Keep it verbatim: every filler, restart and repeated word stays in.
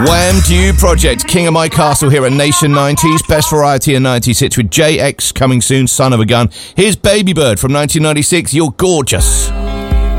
Wham! Due Project, King of My Castle here at Nation nineties. Best variety in nineties hits with J X coming soon, Son of a Gun. Here's Baby Bird from nineteen ninety-six, You're Gorgeous.